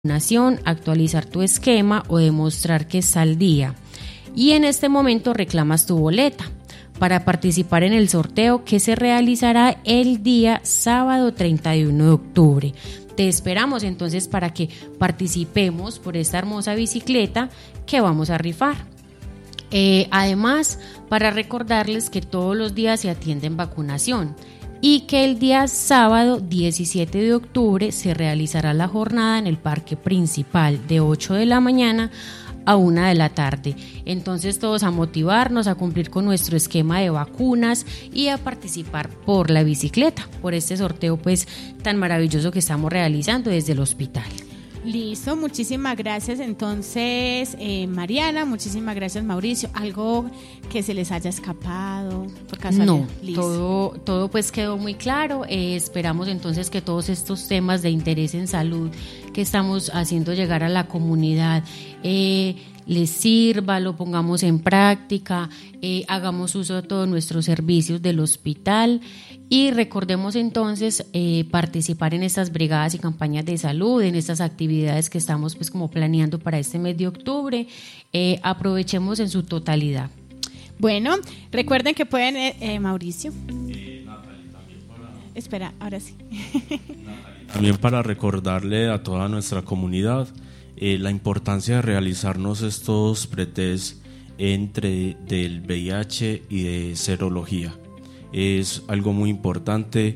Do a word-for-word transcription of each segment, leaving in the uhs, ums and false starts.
vacunación, actualizar tu esquema o demostrar que está al día. Y en este momento reclamas tu boleta para participar en el sorteo que se realizará el día sábado treinta y uno de octubre. Te esperamos entonces para que participemos por esta hermosa bicicleta que vamos a rifar. Eh, además, para recordarles que todos los días se atienden vacunación y que el día sábado diecisiete de octubre se realizará la jornada en el parque principal de ocho de la mañana a una de la tarde. Entonces todos a motivarnos a cumplir con nuestro esquema de vacunas y a participar por la bicicleta, por este sorteo pues tan maravilloso que estamos realizando desde el hospital. Listo, muchísimas gracias entonces eh, Mariana, muchísimas gracias Mauricio. ¿Algo que se les haya escapado por casualidad? No, todo, todo pues quedó muy claro. Eh, esperamos entonces que todos estos temas de interés en salud que estamos haciendo llegar a la comunidad eh, les sirva, lo pongamos en práctica, eh, hagamos uso de todos nuestros servicios del hospital y recordemos entonces eh, participar en estas brigadas y campañas de salud, en estas actividades que estamos pues como planeando para este mes de octubre, eh, aprovechemos en su totalidad. Bueno, recuerden que pueden, eh, eh, Mauricio. Eh, Natalie, también para... Espera, ahora sí. Natalie, también para recordarle a toda nuestra comunidad Eh, la importancia de realizarnos estos pretest entre del V I H y de serología. Es algo muy importante.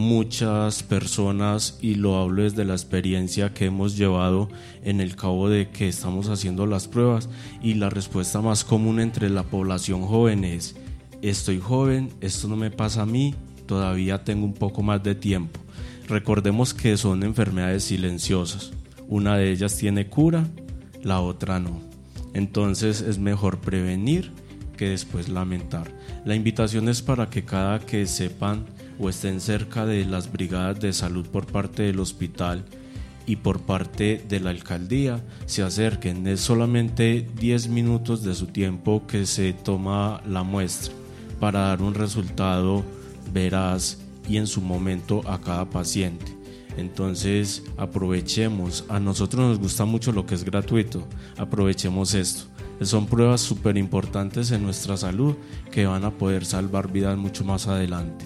Muchas personas, y lo hablo desde la experiencia que hemos llevado en el cabo de que estamos haciendo las pruebas, y la respuesta más común entre la población joven es: estoy joven, esto no me pasa a mí, todavía tengo un poco más de tiempo. Recordemos que son enfermedades silenciosas. Una de ellas tiene cura, la otra no. Entonces es mejor prevenir que después lamentar. La invitación es para que cada que sepan o estén cerca de las brigadas de salud por parte del hospital y por parte de la alcaldía se acerquen. Es solamente diez minutos de su tiempo que se toma la muestra para dar un resultado veraz y en su momento a cada paciente. Entonces aprovechemos, a nosotros nos gusta mucho lo que es gratuito, aprovechemos esto. Son pruebas súper importantes en nuestra salud que van a poder salvar vidas mucho más adelante.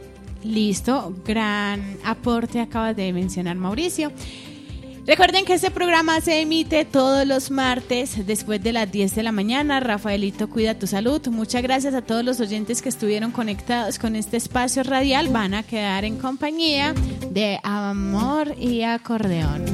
Listo, gran aporte acabas de mencionar, Mauricio. Recuerden que este programa se emite todos los martes después de las diez de la mañana. Rafaelito, cuida tu salud. Muchas gracias a todos los oyentes que estuvieron conectados con este espacio radial. Van a quedar en compañía de Amor y Acordeón.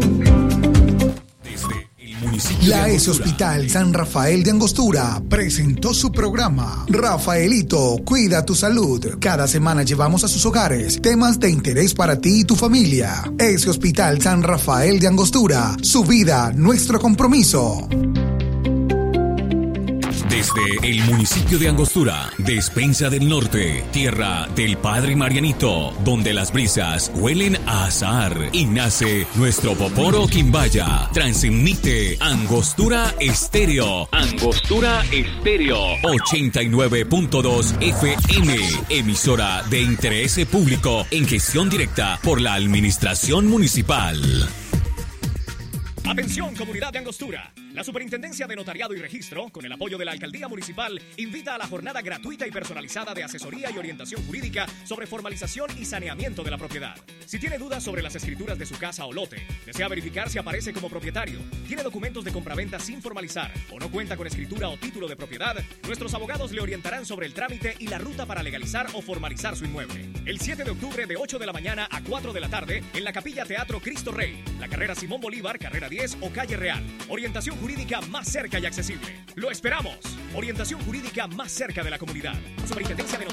La E S Hospital San Rafael de Angostura presentó su programa Rafaelito, cuida tu salud. Cada semana llevamos a sus hogares temas de interés para ti y tu familia. E S Hospital San Rafael de Angostura, su vida, nuestro compromiso. Desde el municipio de Angostura, Despensa del Norte, tierra del Padre Marianito, donde las brisas huelen a azahar y nace nuestro Poporo Quimbaya. Transmite Angostura Estéreo. Angostura Estéreo. ochenta y nueve punto dos F M. Emisora de interés público en gestión directa por la Administración Municipal. Atención, comunidad de Angostura. La Superintendencia de Notariado y Registro, con el apoyo de la Alcaldía Municipal, invita a la jornada gratuita y personalizada de asesoría y orientación jurídica sobre formalización y saneamiento de la propiedad. Si tiene dudas sobre las escrituras de su casa o lote, desea verificar si aparece como propietario, tiene documentos de compraventa sin formalizar o no cuenta con escritura o título de propiedad, nuestros abogados le orientarán sobre el trámite y la ruta para legalizar o formalizar su inmueble. El siete de octubre de ocho de la mañana a cuatro de la tarde en la Capilla Teatro Cristo Rey, la carrera Simón Bolívar, carrera diez o calle Real. Orientación jurídica más cerca y accesible. ¡Lo esperamos! Orientación jurídica más cerca de la comunidad. Superintendencia de